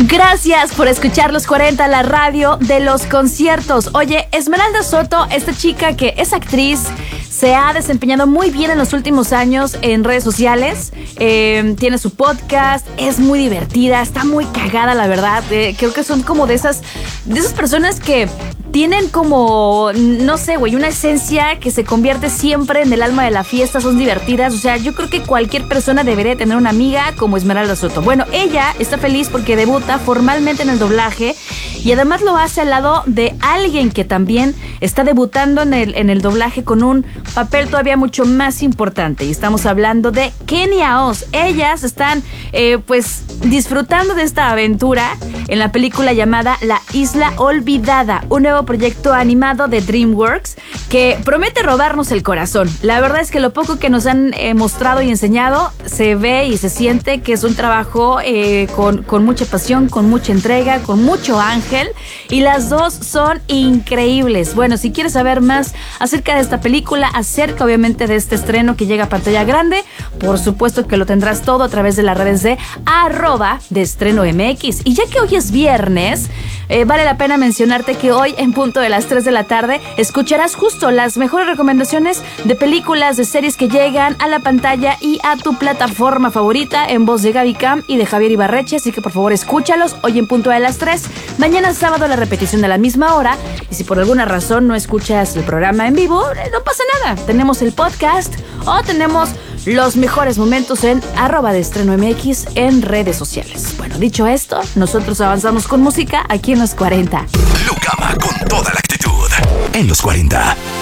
Gracias por escuchar Los 40, la radio de los conciertos. Oye, Esmeralda Soto, esta chica que es actriz, se ha desempeñado muy bien en los últimos años en redes sociales. Tiene su podcast, es muy divertida, está muy cagada, la verdad. Creo que son como de esas personas que tienen como, no sé, güey, una esencia que se convierte siempre en el alma de la fiesta. Son divertidas. O sea, yo creo que cualquier persona debería tener una amiga como Esmeralda Soto. Bueno, ella está feliz porque debuta formalmente en el doblaje y además lo hace al lado de alguien que también está debutando en el doblaje con un papel todavía mucho más importante. Y estamos hablando de Kenia Oz. Ellas están, pues, disfrutando de esta aventura en la película llamada La Isla Olvidada, un nuevo proyecto animado de DreamWorks que promete robarnos el corazón. La verdad es que lo poco que nos han mostrado y enseñado se ve y se siente que es un trabajo con mucha pasión, con mucha entrega, con mucho ángel, y las dos son increíbles. Bueno, si quieres saber más acerca de esta película, acerca obviamente de este estreno que llega a pantalla grande, por supuesto que lo tendrás todo a través de las redes de @deestrenomx. Y ya que hoy es viernes, vale la pena mencionarte que hoy en punto de las 3 de la tarde escucharás justo las mejores recomendaciones de películas, de series que llegan a la pantalla y a tu plataforma favorita, en voz de Gaby Cam y de Javier Ibarreche. Así que por favor escúchalos hoy en punto de las 3. Mañana sábado la repetición a la misma hora. Y si por alguna razón no escuchas el programa en vivo, no pasa nada. Tenemos el podcast o tenemos los mejores momentos en @deestrenomx en redes sociales. Bueno, dicho esto, nosotros avanzamos con música aquí en Los 40. Lucama con toda la actitud en Los 40.